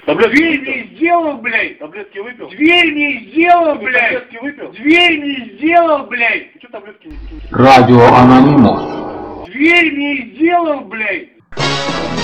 Дверь не сделал, блядь! Таблетки выпил? Дверь не сделал, блядь! Таблетки выпил? Дверь не сделал, блядь! Ты что таблетки не... Радио Анонимус. Дверь не сделал, блядь!